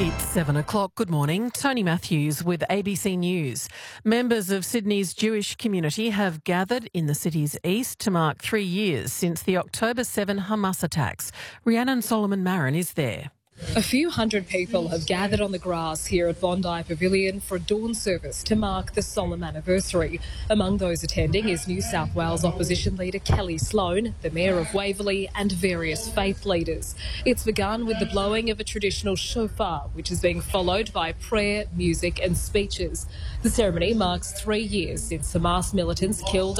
It's 7 o'clock. Good morning. Tony Matthews with ABC News. Members of Sydney's Jewish community have gathered in the city's east to mark 3 years since the October 7 Hamas attacks. Rhiannon Solomon-Marin is there. A few hundred people have gathered on the grass here at Bondi Pavilion for a dawn service to mark the solemn anniversary. Among those attending is New South Wales opposition leader Kelly Sloan, the Mayor of Waverley and various faith leaders. It's begun with the blowing of a traditional shofar, which is being followed by prayer, music and speeches. The ceremony marks 3 years since Hamas militants killed